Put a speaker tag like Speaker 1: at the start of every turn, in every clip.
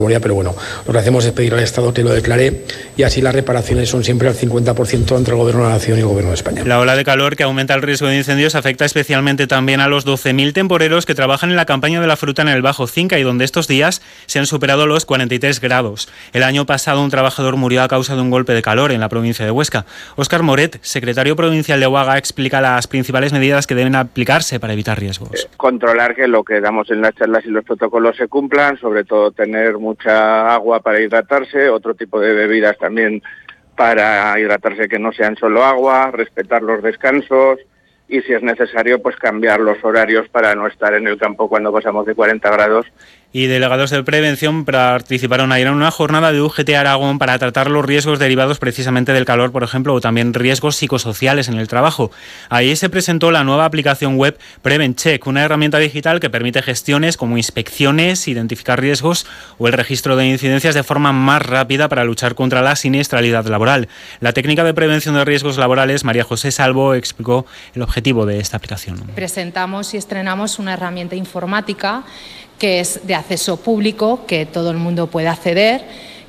Speaker 1: Pero bueno, lo que hacemos es pedir al Estado que lo declare y así las reparaciones son siempre al 50% entre el Gobierno de la Nación y el Gobierno de España.
Speaker 2: La ola de calor que aumenta el riesgo de incendios afecta especialmente también a los 12.000 temporeros que trabajan en la campaña de la fruta en el Bajo Cinca y donde estos días se han superado los 43 grados. El año pasado un trabajador murió a causa de un golpe de calor en la provincia de Huesca. Óscar Moret, secretario provincial de UAGA, explica las principales medidas que deben aplicarse para evitar riesgos.
Speaker 3: Controlar que lo que damos en las charlas y los protocolos se cumplan, sobre todo tener mucha agua para hidratarse, otro tipo de bebidas también para hidratarse que no sean solo agua, respetar los descansos y si es necesario pues cambiar los horarios para no estar en el campo cuando pasamos de 40 grados.
Speaker 2: Y delegados de prevención participaron ayer en una jornada de UGT Aragón para tratar los riesgos derivados precisamente del calor, por ejemplo, o también riesgos psicosociales en el trabajo. Ahí se presentó la nueva aplicación web PreventCheck, una herramienta digital que permite gestiones como inspecciones, identificar riesgos o el registro de incidencias de forma más rápida para luchar contra la siniestralidad laboral. La técnica de prevención de riesgos laborales, María José Salvo, explicó el objetivo de esta aplicación.
Speaker 4: Presentamos y estrenamos una herramienta informática que es de acceso público, que todo el mundo puede acceder,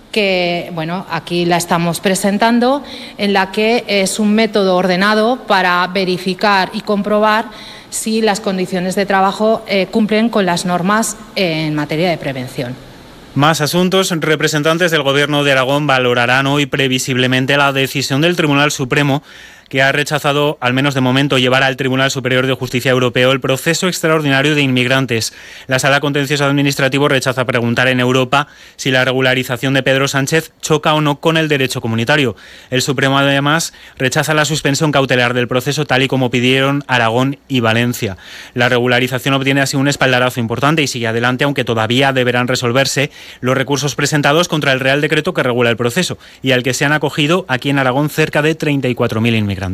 Speaker 4: que bueno, aquí la estamos presentando, en la que es un método ordenado para verificar y comprobar si las condiciones de trabajo cumplen con las normas en materia de prevención.
Speaker 2: Más asuntos. Representantes del Gobierno de Aragón valorarán hoy previsiblemente la decisión del Tribunal Supremo que ha rechazado, al menos de momento, llevar al Tribunal Superior de Justicia Europeo el proceso extraordinario de inmigrantes. La Sala Contencioso Administrativo rechaza preguntar en Europa si la regularización de Pedro Sánchez choca o no con el derecho comunitario. El Supremo, además, rechaza la suspensión cautelar del proceso tal y como pidieron Aragón y Valencia. La regularización obtiene así un espaldarazo importante y sigue adelante, aunque todavía deberán resolverse los recursos presentados contra el Real Decreto que regula el proceso y al que se han acogido aquí en Aragón cerca de 34.000 inmigrantes.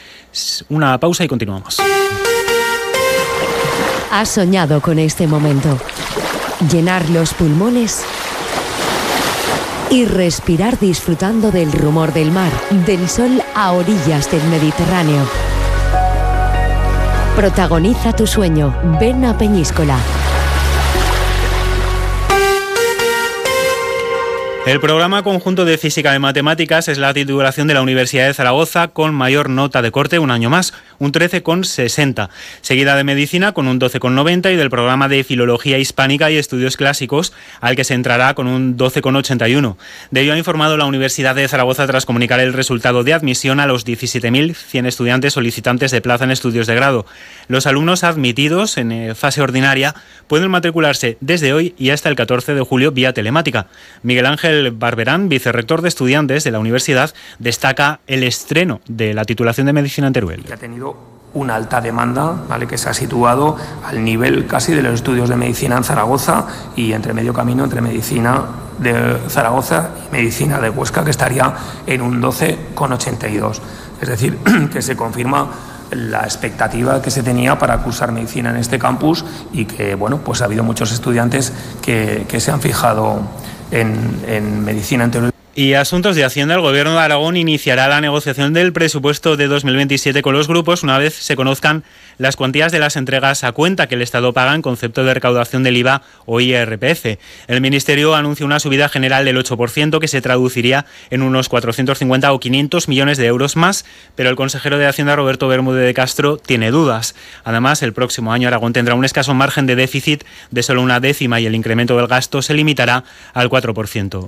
Speaker 2: Una pausa y continuamos.
Speaker 5: ¿Has soñado con este momento? Llenar los pulmones y respirar disfrutando del rumor del mar, del sol a orillas del Mediterráneo. Protagoniza tu sueño. Ven a Peñíscola.
Speaker 2: El programa conjunto de Física y Matemáticas es la titulación de la Universidad de Zaragoza con mayor nota de corte un año más, un 13,60, seguida de Medicina con un 12,90 y del programa de Filología Hispánica y Estudios Clásicos, al que se entrará con un 12,81. De ello ha informado la Universidad de Zaragoza tras comunicar el resultado de admisión a los 17.100 estudiantes solicitantes de plaza en estudios de grado. Los alumnos admitidos en fase ordinaria pueden matricularse desde hoy y hasta el 14 de julio vía telemática. Miguel Ángel Barberán, vicerrector de estudiantes de la universidad, destaca el estreno de la titulación de Medicina en Teruel.
Speaker 6: Que ha tenido una alta demanda, ¿vale?, que se ha situado al nivel casi de los estudios de medicina en Zaragoza y entre medio camino entre medicina de Zaragoza y medicina de Huesca, que estaría en un 12,82. Es decir, que se confirma la expectativa que se tenía para cursar medicina en este campus y que, bueno, pues ha habido muchos estudiantes que se han fijado en medicina en Teruel.
Speaker 2: Y asuntos de Hacienda. El Gobierno de Aragón iniciará la negociación del presupuesto de 2027 con los grupos una vez se conozcan las cuantías de las entregas a cuenta que el Estado paga en concepto de recaudación del IVA o IRPF. El Ministerio anuncia una subida general del 8% que se traduciría en unos 450 o 500 millones de euros más, pero el consejero de Hacienda, Roberto Bermúdez de Castro, tiene dudas. Además, el próximo año Aragón tendrá un escaso margen de déficit de solo una décima y el incremento del gasto se limitará al 4%.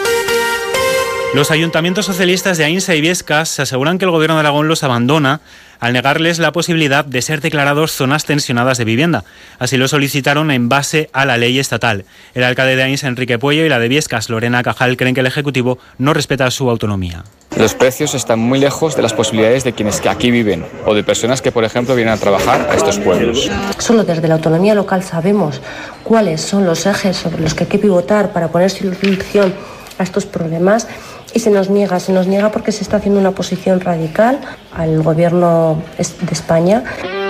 Speaker 2: Los ayuntamientos socialistas de Ainsa y Biescas aseguran que el Gobierno de Aragón los abandona al negarles la posibilidad de ser declarados zonas tensionadas de vivienda. Así lo solicitaron en base a la ley estatal. El alcalde de Ainsa, Enrique Puello, y la de Biescas, Lorena Cajal, creen que el Ejecutivo no respeta su autonomía.
Speaker 7: Los precios están muy lejos de las posibilidades de quienes que aquí viven o de personas que, por ejemplo, vienen a trabajar a estos pueblos.
Speaker 8: Solo desde la autonomía local sabemos cuáles son los ejes sobre los que hay que pivotar para poner solución a estos problemas. Y se nos niega porque se está haciendo una oposición radical al Gobierno de España.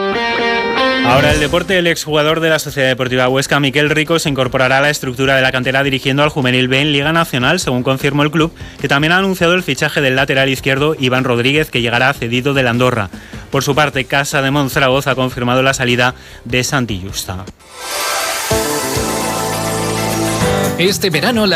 Speaker 2: Ahora el deporte. El exjugador de la Sociedad Deportiva Huesca, Miquel Rico, se incorporará a la estructura de la cantera dirigiendo al Juvenil B en Liga Nacional, según confirmó el club, que también ha anunciado el fichaje del lateral izquierdo Iván Rodríguez, que llegará cedido del Andorra. Por su parte, Casa de Monzaragoza ha confirmado la salida de Santi Justa.
Speaker 9: Este verano